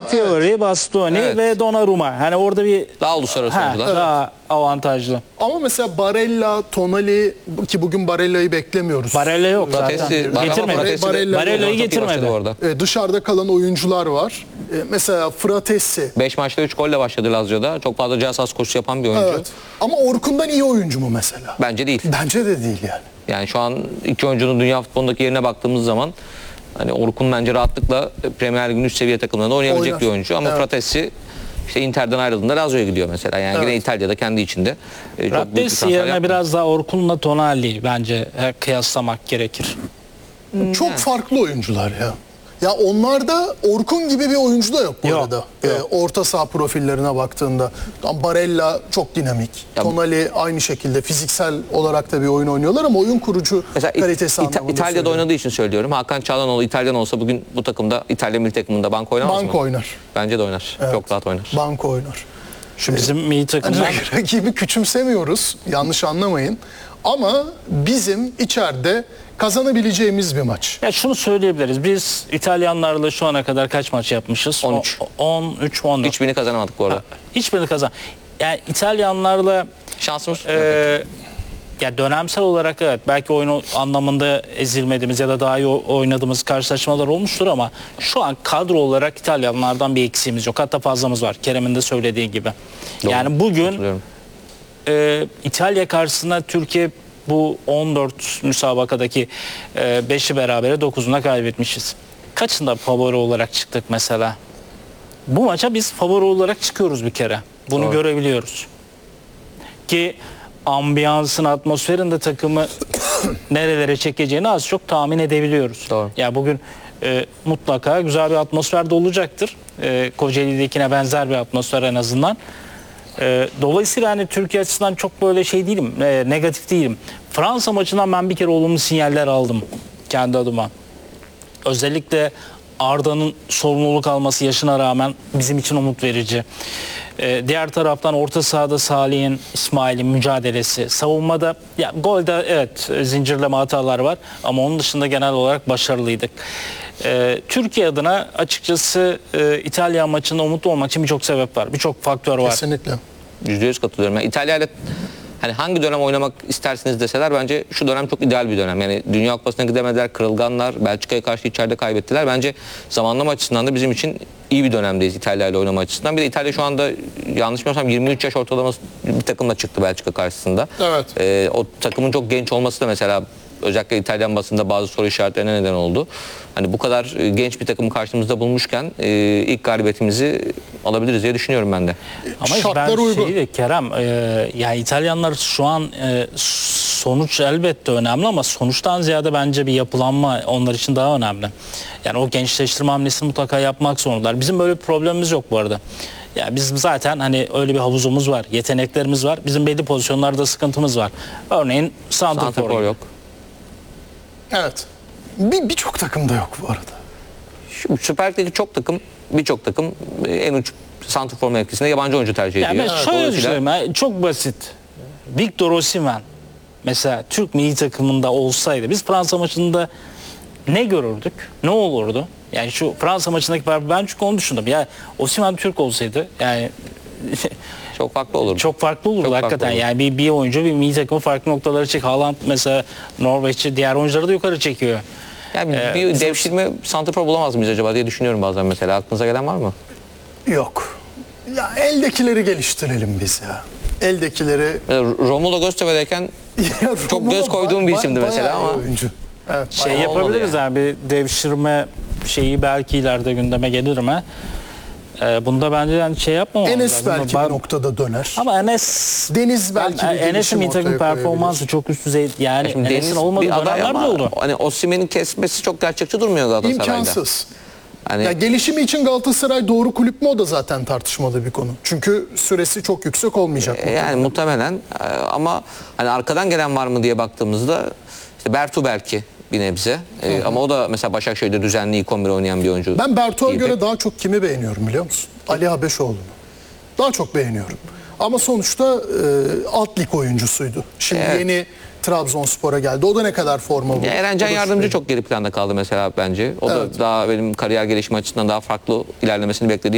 Fiori, Bastoni ve Donnarumma. Hani orada bir Daha uluslararası oyuncular. daha avantajlı. Ama mesela Barella, Tonali ki bugün Barella'yı beklemiyoruz. Barella yok zaten. Getirmedi. Barella'yı getirmedi. Dışarıda kalan oyuncular var. Mesela Fratesi. 5 maçta 3 golle başladı Lazio'da. Çok fazla ceza sahası koşusu yapan bir oyuncu. Evet. Ama Orkun'dan iyi oyuncu mu mesela? Bence değil. Bence de değil yani. Yani şu an iki oyuncunun dünya futbolundaki yerine baktığımız zaman hani Orkun bence rahatlıkla Premier Lig'in üst seviye takımlarında oynayabilecek Oynar. bir oyuncu. Ama Fratesi işte Inter'den ayrıldığında Lazio'ya gidiyor mesela. Yani yine İtalya'da kendi içinde çok büyük bir Fratesi transfer yerine yaptı. biraz daha Orkun'la Tonali bence kıyaslamak gerekir. Çok farklı oyuncular ya. Ya onlarda Orkun gibi bir oyuncu da yok bu Yok, arada. yok. Orta saha profillerine baktığında. Barella çok dinamik. Tonali aynı şekilde fiziksel olarak da bir oyun oynuyorlar ama oyun kurucu Mesela kalitesi anlamında İtalya'da söylüyorum. oynadığı için söylüyorum. Hakan Çalhanoğlu İtalyan olsa bugün bu takımda İtalya milli takımında banko oynamaz mı? Banko oynar. Bence de oynar. Çok rahat oynar. Banko oynar. Şu bizim milli takımdan Rakibi küçümsemiyoruz. Yanlış anlamayın. Ama bizim içeride kazanabileceğimiz bir maç. ya şunu söyleyebiliriz. Biz İtalyanlarla şu ana kadar kaç maç yapmışız? 13. 13, 14. Hiçbirini kazanamadık bu arada. Hiçbirini kazan. Yani İtalyanlarla Şansımız ya dönemsel olarak evet belki oyun anlamında ezilmediğimiz ya da daha iyi oynadığımız karşılaşmalar olmuştur ama şu an kadro olarak İtalyanlardan bir eksiğimiz yok. Hatta fazlamız var. Kerem'in de söylediği gibi. Doğru. Yani bugün Hatırlıyorum. İtalya karşısında Türkiye bu 14 müsabakadaki 5'i berabere 9'una kaybetmişiz. Kaçında favori olarak çıktık mesela? Bu maça biz favori olarak çıkıyoruz bir kere. Bunu Doğru. görebiliyoruz. Ki ambiyansın, atmosferin de takımı nerelere çekeceğini az çok tahmin edebiliyoruz. Doğru. Ya bugün mutlaka güzel bir atmosfer de olacaktır. Kocaeli'dekine benzer bir atmosfer en azından. Dolayısıyla hani Türkiye açısından çok böyle şey değilim, negatif değilim. Fransa maçından ben bir kere olumlu sinyaller aldım kendi adıma. Özellikle Arda'nın sorumluluk alması yaşına rağmen bizim için umut verici. Diğer taraftan orta sahada Salih'in, İsmail'in mücadelesi, savunmada ya golde evet zincirleme hatalar var ama onun dışında genel olarak başarılıydık. Türkiye adına açıkçası İtalya maçında umutlu olmak için birçok sebep var, birçok faktör var. Kesinlikle. %100 katılıyorum. Yani İtalya ile hani hangi dönem oynamak istersiniz deseler bence şu dönem çok ideal bir dönem. Yani Dünya Kupası'na gidemediler, kırılganlar, Belçika'ya karşı içeride kaybettiler. Bence zamanlama açısından da bizim için iyi bir dönemdeyiz İtalya ile oynama açısından. Bir de İtalya şu anda yanlış bilmiyorsam 23 yaş ortalaması bir takımla çıktı Belçika karşısında. Evet. O takımın çok genç olması da mesela özellikle İtalyan basında bazı soru işaretlerine neden oldu. Hani bu kadar genç bir takımı karşımızda bulmuşken ilk galibiyetimizi alabiliriz diye düşünüyorum ben de. Ama Şartlar ben uygun. Kerem, ya İtalyanlar şu an sonuç elbette önemli ama sonuçtan ziyade bence bir yapılanma onlar için daha önemli. Yani o gençleştirme hamlesini mutlaka yapmak zorundalar. Bizim böyle bir problemimiz yok bu arada. Ya biz zaten hani öyle bir havuzumuz var, yeteneklerimiz var. Bizim belli pozisyonlarda sıkıntımız var. Örneğin santrafor yok. Evet. Birçok takımda yok bu arada. Şu Süper Lig'deki birçok takım en uç santrafor mevkisinde yabancı oyuncu tercih ediyor. Yani şöyle düşünüyorum, çok basit. Victor Osimhen mesela Türk milli takımında olsaydı biz Fransa maçında ne görürdük? Ne olurdu? Yani şu Fransa maçındaki ben çünkü onu düşündüm. Ya Osimhen Türk olsaydı yani çok farklı olurdu. çok farklı olurdu Çok farklı hakikaten. olurdu. Yani bir oyuncu bir milli takımı farklı noktalara çekiyor. Haaland mesela Norveççi diğer oyuncuları da yukarı çekiyor. Yani bir devşirme santrafor bulamaz mıyız acaba diye düşünüyorum bazen mesela. Aklınıza gelen var mı? Yok. Ya eldekileri geliştirelim biz ya. Eldekileri... Romulo Göztepe'deyken çok göz koyduğum bir isimdi mesela ama. Oyuncu. Evet, Şey yapabiliriz yani bir devşirme şeyi belki ileride gündeme gelir mi? Bunda bence yani şey yapmamamız Enes lazım. belki bir noktada döner. Ama Enes Deniz belki bir Enes'in gelişim milli takım ortaya performansı çok üst düzey. Yani Şimdi Enes'in Deniz olmadığı bir aday dönemler de ama oldu. hani Osimhen'in kesmesi çok gerçekçi durmuyor Galatasaray'da. İmkansız. Hani Ya gelişimi için Galatasaray doğru kulüp mü o da zaten tartışmalı bir konu. Çünkü süresi çok yüksek olmayacak. yani muhtemelen ama hani arkadan gelen var mı diye baktığımızda işte Bertu belki bir nebze. Ama o da mesela Başakşehir'de düzenli ilk 11 oynayan bir oyuncu. Ben Bertu'ya değildi. göre daha çok kimi beğeniyorum biliyor musun? Ali Habeşoğlu'nu. Daha çok beğeniyorum. Ama sonuçta alt lig oyuncusuydu. Şimdi yeni Trabzonspor'a geldi. O da ne kadar forma buldu. Erencan Yardımcı çok geri planda kaldı mesela bence. O da daha benim kariyer gelişimi açısından daha farklı ilerlemesini beklediğim